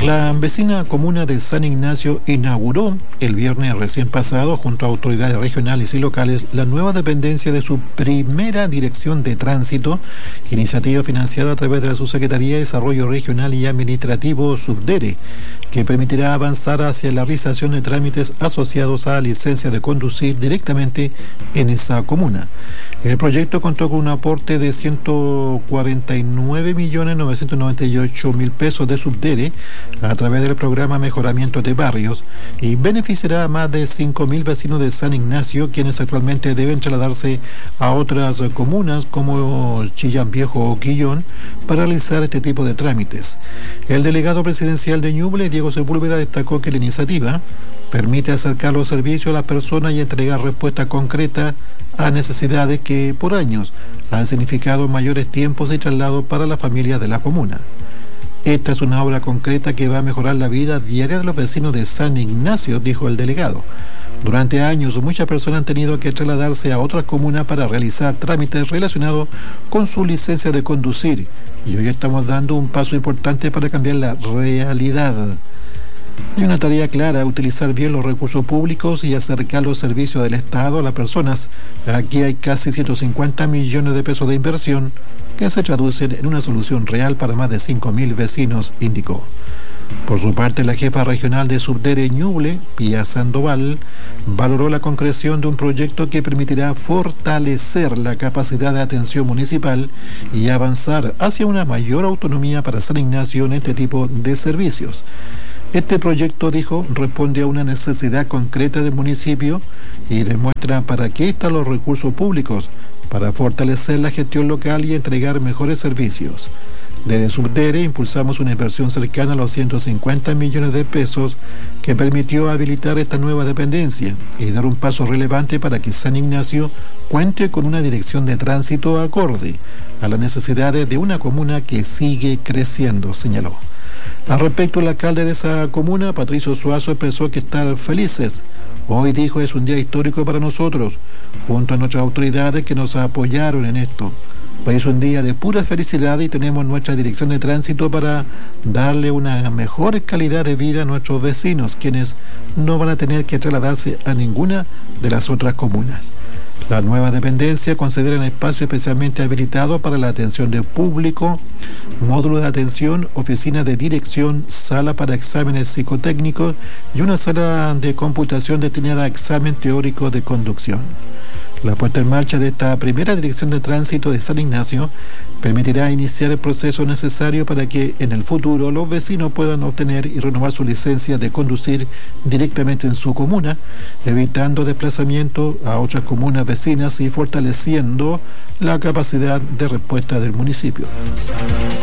La vecina comuna de San Ignacio inauguró el viernes recién pasado, junto a autoridades regionales y locales, la nueva dependencia de su primera dirección de tránsito, iniciativa financiada a través de la Subsecretaría de Desarrollo Regional y Administrativo Subdere, que permitirá avanzar hacia la realización de trámites asociados a la licencia de conducir directamente en esa comuna. El proyecto contó con un aporte de 149.998.000 pesos de Subdere a través del programa Mejoramiento de Barrios y beneficiará a más de 5.000 vecinos de San Ignacio, quienes actualmente deben trasladarse a otras comunas como Chillán Viejo o Quillón para realizar este tipo de trámites. El delegado presidencial de Ñuble, Diego Sepúlveda, destacó que la iniciativa permite acercar los servicios a las personas y entregar respuesta concreta a necesidades que por años han significado mayores tiempos de traslado para las familias de la comuna. Esta es una obra concreta que va a mejorar la vida diaria de los vecinos de San Ignacio, dijo el delegado. Durante años, muchas personas han tenido que trasladarse a otras comunas para realizar trámites relacionados con su licencia de conducir, y hoy estamos dando un paso importante para cambiar la realidad. Hay una tarea clara: utilizar bien los recursos públicos y acercar los servicios del Estado a las personas. Aquí hay casi 150 millones de pesos de inversión que se traducen en una solución real para más de 5.000 vecinos, indicó. Por su parte, la jefa regional de Subdere Ñuble, Pía Sandoval, valoró la concreción de un proyecto que permitirá fortalecer la capacidad de atención municipal y avanzar hacia una mayor autonomía para San Ignacio en este tipo de servicios. Este proyecto, dijo, responde a una necesidad concreta del municipio y demuestra para qué están los recursos públicos, para fortalecer la gestión local y entregar mejores servicios. Desde Subdere impulsamos una inversión cercana a los 150 millones de pesos que permitió habilitar esta nueva dependencia y dar un paso relevante para que San Ignacio cuente con una dirección de tránsito acorde a las necesidades de una comuna que sigue creciendo, señaló. Al respecto, el alcalde de esa comuna, Patricio Suazo, expresó que están felices. Hoy, dijo, es un día histórico para nosotros, junto a nuestras autoridades que nos apoyaron en esto. Hoy es un día de pura felicidad y tenemos nuestra dirección de tránsito para darle una mejor calidad de vida a nuestros vecinos, quienes no van a tener que trasladarse a ninguna de las otras comunas. La nueva dependencia considera un espacio especialmente habilitado para la atención de público, módulo de atención, oficina de dirección, sala para exámenes psicotécnicos y una sala de computación destinada a examen teórico de conducción. La puesta en marcha de esta primera dirección de tránsito de San Ignacio permitirá iniciar el proceso necesario para que en el futuro los vecinos puedan obtener y renovar su licencia de conducir directamente en su comuna, evitando desplazamiento a otras comunas vecinas y fortaleciendo la capacidad de respuesta del municipio.